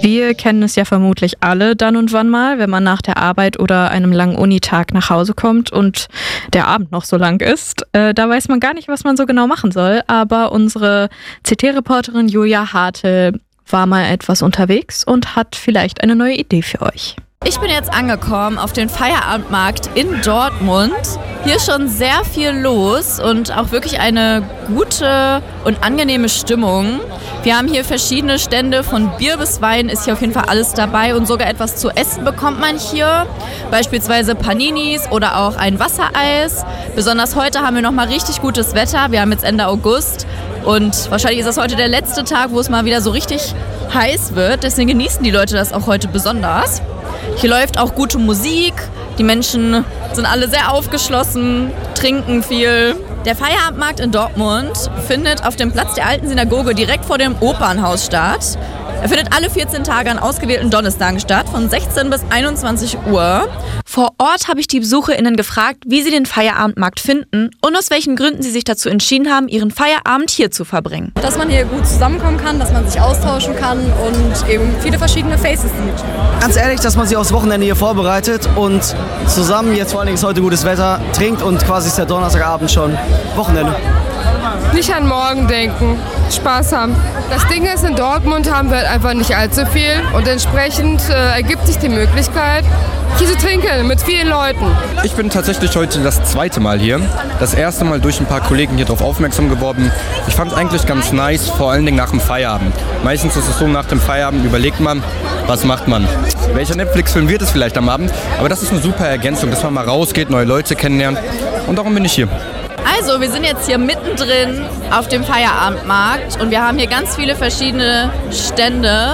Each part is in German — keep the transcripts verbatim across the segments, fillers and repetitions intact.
Wir kennen es ja vermutlich alle dann und wann mal, wenn man nach der Arbeit oder einem langen Unitag nach Hause kommt und der Abend noch so lang ist. Äh, da weiß man gar nicht, was man so genau machen soll, aber unsere C T-Reporterin Julia Hartl war mal etwas unterwegs und hat vielleicht eine neue Idee für euch. Ich bin jetzt angekommen auf den Feierabendmarkt in Dortmund. Hier ist schon sehr viel los und auch wirklich eine gute und angenehme Stimmung. Wir haben hier verschiedene Stände, von Bier bis Wein ist hier auf jeden Fall alles dabei und sogar etwas zu essen bekommt man hier. Beispielsweise Paninis oder auch ein Wassereis. Besonders heute haben wir nochmal richtig gutes Wetter. Wir haben jetzt Ende August und wahrscheinlich ist das heute der letzte Tag, wo es mal wieder so richtig heiß wird. Deswegen genießen die Leute das auch heute besonders. Hier läuft auch gute Musik, die Menschen sind alle sehr aufgeschlossen, trinken viel. Der Feierabendmarkt in Dortmund findet auf dem Platz der Alten Synagoge direkt vor dem Opernhaus statt. Er findet alle vierzehn Tage an ausgewählten Donnerstagen statt, von sechzehn bis einundzwanzig Uhr. Vor Ort habe ich die BesucherInnen gefragt, wie sie den Feierabendmarkt finden und aus welchen Gründen sie sich dazu entschieden haben, ihren Feierabend hier zu verbringen. Dass man hier gut zusammenkommen kann, dass man sich austauschen kann und eben viele verschiedene Faces sieht. Ganz ehrlich, dass man sich aufs Wochenende hier vorbereitet und zusammen, jetzt vor allem ist heute gutes Wetter, trinkt und quasi ist der Donnerstagabend schon Wochenende. Nicht an morgen denken, Spaß haben. Das Ding ist, in Dortmund haben wir halt einfach nicht allzu viel und entsprechend äh, ergibt sich die Möglichkeit, hier zu trinken mit vielen Leuten. Ich bin tatsächlich heute das zweite Mal hier. Das erste Mal durch ein paar Kollegen hier drauf aufmerksam geworden. Ich fand es eigentlich ganz nice, vor allen Dingen nach dem Feierabend. Meistens ist es so, nach dem Feierabend überlegt man, was macht man. Welcher Netflix-Film wird es vielleicht am Abend? Aber das ist eine super Ergänzung, dass man mal rausgeht, neue Leute kennenlernt. Und darum bin ich hier. Also, wir sind jetzt hier mittendrin auf dem Feierabendmarkt und wir haben hier ganz viele verschiedene Stände,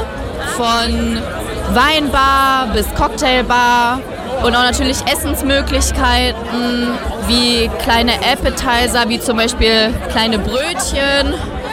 von Weinbar bis Cocktailbar und auch natürlich Essensmöglichkeiten wie kleine Appetizer, wie zum Beispiel kleine Brötchen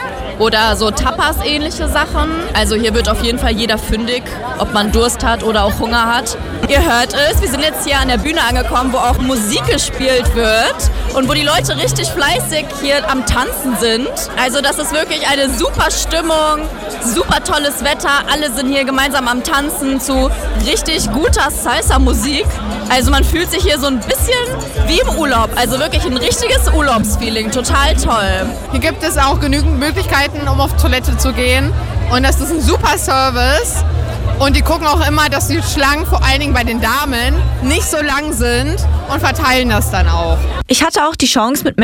oder so Tapas-ähnliche Sachen. Also hier wird auf jeden Fall jeder fündig, ob man Durst hat oder auch Hunger hat. Ihr hört es, wir sind jetzt hier an der Bühne angekommen, wo auch Musik gespielt wird und wo die Leute richtig fleißig hier am Tanzen sind. Also das ist wirklich eine super Stimmung, super tolles Wetter. Alle sind hier gemeinsam am Tanzen zu richtig guter Salsa-Musik. Also man fühlt sich hier so ein bisschen wie im Urlaub. Also wirklich ein richtiges Urlaubsfeeling. Total toll. Hier gibt es auch genügend Möglichkeiten, um auf Toilette zu gehen. Und das ist ein super Service. Und die gucken auch immer, dass die Schlangen, vor allen Dingen bei den Damen, nicht so lang sind und verteilen das dann auch. Ich hatte auch die Chance, mit